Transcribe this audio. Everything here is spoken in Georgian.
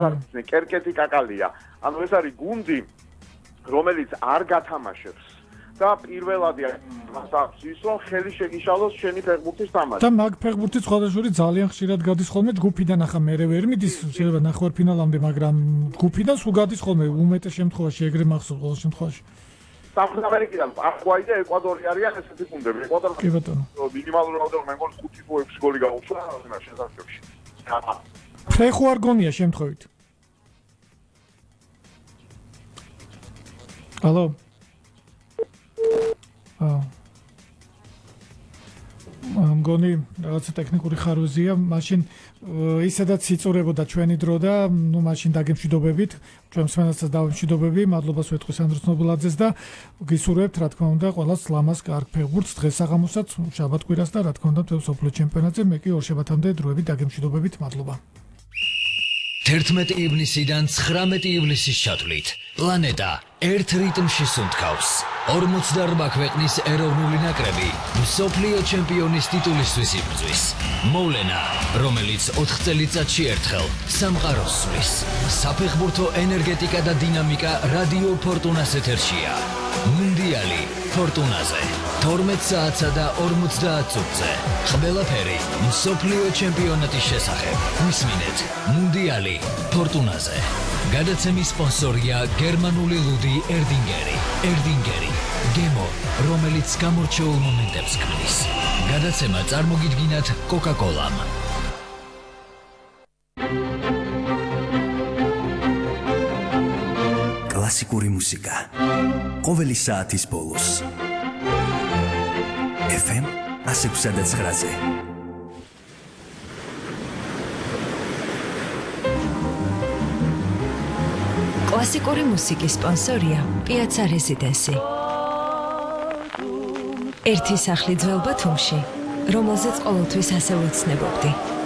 კერკეტი კაკალია. ანუ ეს არის გუნდი, რომელიც არ გათამაშებს და პირველადი აქვს ის, რომ ხელი შეგიშალოს შენი ფეხბურთის თამაში. და მაგ ფეხბურთის სხვადასხვა ძალიან ხშირად გადის ხოლმე ჯგუფიდან, ახლა მერე ვერ მიდის შეიძლება ნახევარფინალამდე, მაგრამ ჯგუფიდან სულ გადის ხოლმე უმეტეს შემთხვევაში ეგრე მახსოვს ყოველ შემთხვევაში. სამხრეთ ამერიკიდან პარაგვაი და ეკვადორი არიან ესეთი გუნდები. ეკვადორი კი ბატონო. მინიმალური რაოდენობა მე მგონი 5 თუ 6 გოლი გაუხსნა შესაძლებლობაში. ფეხო არ გონია შემთხვევით. ალო. მგონი რაღაცა ტექნიკური ხარვეზია, მაშინ ისედაც იწურებოდა ჩვენი დრო და ნუ მაშინ დაგემშვიდობებით, ჩვენ მსმენელსაც დავემშვიდობები, მადლობას ვეთქვი სანდრო ცნობილაძეს და გისურვებთ, რა თქმა უნდა, ყველას ლამას კარგ ფეხბურთს დღეს საღამოსაც, შაბათ-კვირას და რა თქმა უნდა, მთელ მსოფლიო ჩემპიონატზე, მე კი ორშაბათამდე დროებით დაგემშვიდობებით, მადლობა. 11 ივნისიდან 19 ივლისის ჩათვლით პლანეტა ერთ რიტმში სუნთქავს 48 ქვეყნის ეროვნული ნაკრები მსოფლიო ჩემპიონის ტიტულისთვის იბრძვის მოვლენა რომელიც 4 წელიწადში ერთხელ სამყაროს სვლის საფეხბურთო ენერგეტიკა და დინამიკა რადიო ფორტუნას ეთერშია მუნდიალი ფორტუნაზე 12 საათსა და 50 წუთზე ყველაფერი მსოფლიო ჩემპიონატის შესახებ მისმინეთ მუნდიალი ფორტუნაზე გადაცემის სპონსორია გერმანული ლუდი ერდინგერი გემო რომელიც გამორჩეულ მომენტებს ქმნის გადაცემა წარმოგიდგინათ კოკა-კოლამ კლასიკური მუსიკა ყოველი საათის ბოლოს FM 106.9-ზე კლასიკური მუსიკის სპონსორია პიაცა რეზიდენსი. ერთი სახლი ძველ ბათუმში, რომელზეც ყოველთვის ასე ვეცნებობდი.